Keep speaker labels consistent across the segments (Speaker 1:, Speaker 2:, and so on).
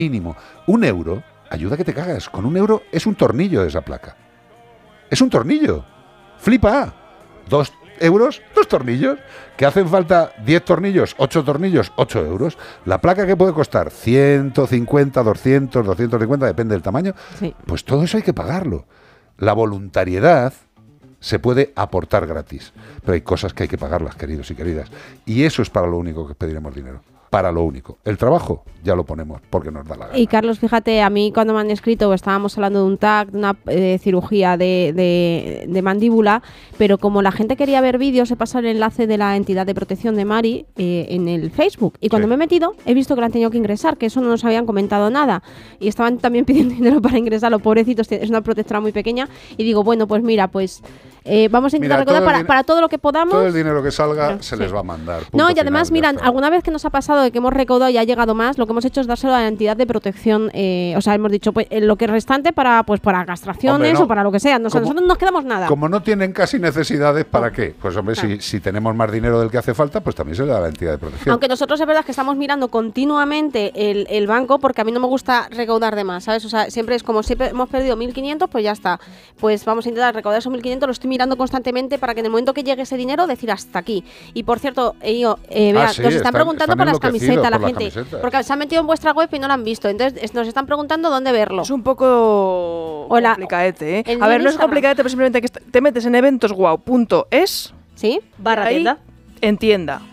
Speaker 1: mínimo. 1 euro ayuda a que te cagas. Con 1 euro es un tornillo de esa placa. Es un tornillo. Flipa. 2 euros, 2 tornillos. Que hacen falta 10 tornillos, 8 tornillos, 8 euros. La placa que puede costar 150, 200, 250, depende del tamaño. Sí. Pues todo eso hay que pagarlo. La voluntariedad se puede aportar gratis, pero hay cosas que hay que pagarlas, queridos y queridas. Y eso es para lo único que pediremos dinero. Para lo único. El trabajo ya lo ponemos porque nos da la gana.
Speaker 2: Y Carlos, fíjate, a mí cuando me han escrito estábamos hablando de un TAC, de una cirugía de mandíbula, pero como la gente quería ver vídeos, he pasado el enlace de la entidad de protección de Mari en el Facebook. Y cuando me he metido, he visto que la han tenido que ingresar, que eso no nos habían comentado nada. Y estaban también pidiendo dinero para ingresarlo, pobrecitos, es una protectora muy pequeña. Y digo, bueno, pues mira, pues vamos a intentar recaudar para todo lo que podamos.
Speaker 1: Todo el dinero que salga se les va a mandar.
Speaker 2: No, y además, mira, alguna vez que nos ha pasado de que hemos recaudado y ha llegado más, lo que hemos hecho es dárselo a la entidad de protección, o sea, hemos dicho, pues lo que es restante para castraciones o para lo que sea. Nosotros no nos quedamos nada.
Speaker 1: Como no tienen casi necesidades, ¿para qué? Pues hombre, si tenemos más dinero del que hace falta, pues también se le da a la entidad de protección.
Speaker 2: Aunque nosotros es verdad que estamos mirando continuamente el banco, porque a mí no me gusta recaudar de más, ¿sabes? O sea, siempre es como siempre hemos perdido 1.500, pues ya está. Pues vamos a intentar recaudar esos 1.500, lo estoy mirando constantemente para que en el momento que llegue ese dinero decir hasta aquí. Y por cierto, nos están preguntando por las camisetas, la gente, porque se han metido en vuestra web y no la han visto, entonces nos están preguntando dónde verlo.
Speaker 3: Es un poco complicadete, ¿eh? A ver, no es complicadete, pero simplemente que te metes en eventosguau.es,
Speaker 2: ¿sí?
Speaker 3: /tienda. En tienda.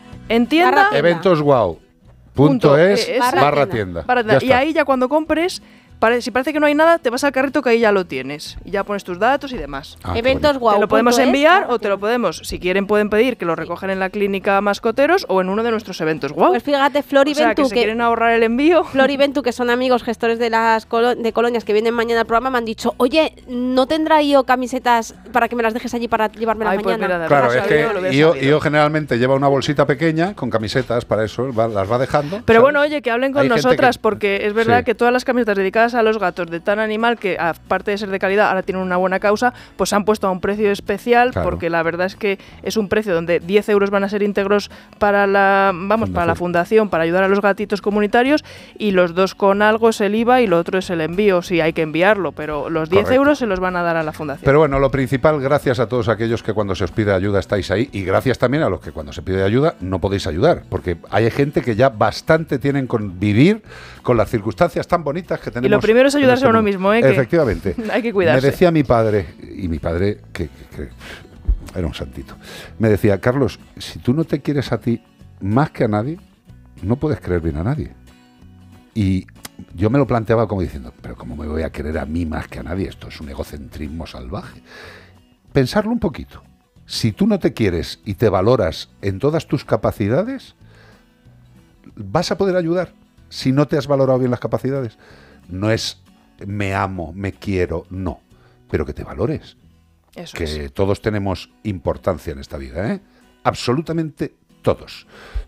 Speaker 1: Eventosguau.es /tienda.
Speaker 3: Y ahí ya cuando compres, si parece que no hay nada, te vas al carrito que ahí ya lo tienes. Y ya pones tus datos y demás.
Speaker 2: Eventosguau.
Speaker 3: Te lo podemos enviar o te lo podemos, si quieren pueden pedir que lo recojan en la clínica Mascoteros o en uno de nuestros eventos guau.
Speaker 2: Pues fíjate, Flor y Ventu,
Speaker 3: que quieren ahorrar el envío.
Speaker 2: Flor y Ventu, que son amigos gestores de las colonias que vienen mañana al programa, me han dicho, oye, ¿no tendrá yo camisetas para que me las dejes allí para llevármelas mañana?
Speaker 3: Pues mira,
Speaker 1: claro, es que yo generalmente llevo una bolsita pequeña con camisetas para eso, las va dejando.
Speaker 3: Pero
Speaker 1: ¿sabes?
Speaker 3: Bueno, oye, que hablen con nosotras, porque es verdad que todas las camisetas dedicadas a los gatos de Tan Animal, que aparte de ser de calidad, ahora tienen una buena causa, pues se han puesto a un precio especial, porque la verdad es que es un precio donde 10 euros van a ser íntegros para la fundación, para ayudar a los gatitos comunitarios, y los 2 con algo es el IVA y lo otro es el envío, sí, hay que enviarlo, pero los 10 euros se los van a dar a la fundación.
Speaker 1: Pero bueno, lo principal, gracias a todos aquellos que cuando se os pide ayuda estáis ahí, y gracias también a los que cuando se pide ayuda no podéis ayudar, porque hay gente que ya bastante tienen con vivir con las circunstancias tan bonitas que tenemos.
Speaker 3: Y lo primero es ayudarse a uno mismo, ¿eh?
Speaker 1: Efectivamente.
Speaker 3: Hay que cuidarse.
Speaker 1: Me decía mi padre, que era un santito, me decía, Carlos, si tú no te quieres a ti más que a nadie, no puedes querer bien a nadie. Y yo me lo planteaba como diciendo, pero ¿cómo me voy a querer a mí más que a nadie? Esto es un egocentrismo salvaje. Pensarlo un poquito. Si tú no te quieres y te valoras en todas tus capacidades, ¿vas a poder ayudar si no te has valorado bien las capacidades? No es me amo, me quiero, no. Pero que te valores.
Speaker 3: Eso
Speaker 1: que
Speaker 3: es.
Speaker 1: Todos tenemos importancia en esta vida, ¿eh? Absolutamente todos.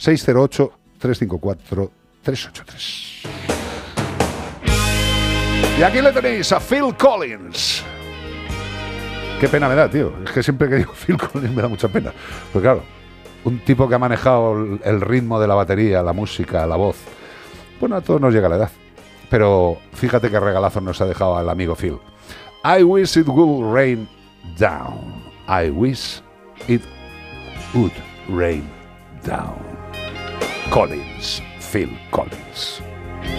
Speaker 1: 608-354-383. Y aquí le tenéis a Phil Collins. Qué pena me da, tío. Es que siempre que digo Phil Collins me da mucha pena. Pues claro, un tipo que ha manejado el ritmo de la batería, la música, la voz. Bueno, a todos nos llega la edad. Pero fíjate qué regalazo nos ha dejado el amigo Phil. I wish it would rain down. I wish it would rain down. Collins, Phil Collins.